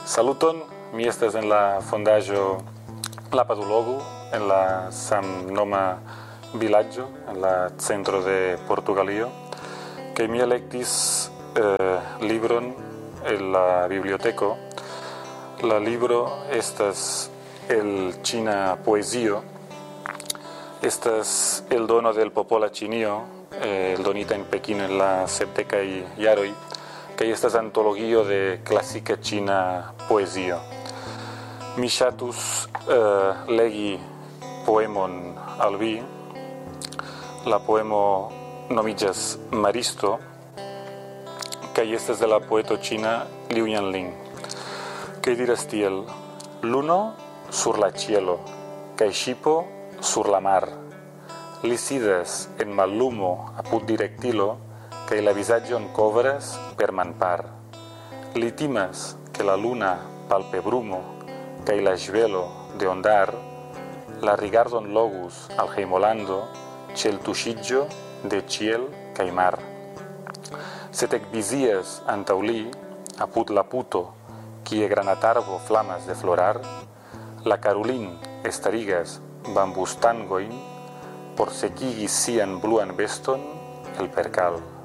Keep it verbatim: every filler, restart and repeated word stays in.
Saluton, mi estas en la fondaĵo La Padulogu, en la samnoma vilaĝo, en la centro de Portugalio, kaj mi elektis eh, libron en la biblioteko. La libro estas el ĉina poezio, estas el dono del popola Ĉinio, eh, eldonita en Pekino en la sepdekaj jaroj, kaj estas antologio de klasika ĉina poezio. Mi ŝatus eh, legi poemon al vi. La poemo nomiĝas Maristo, kaj estas de la poeto ĉina Liu Yanling, kaj diras tiel: luno sur la ĉielo kaj ŝipo sur la mar. Li sidas en mallumo apud direktilo kaj la vizaĝon kovras per manpar. Li timas ke la luna palpebrumo kaj la ĵvelo de ondar la rigardon logus al hejmolando ĉe l tuŝiĝo de ĉiel kaj mar. Sed ekvizias antaŭ li, apud la puto, kie granatarbo flamas de florar, la karulin estarigas bambustangojn por sekigi sian bluan veston el perkal.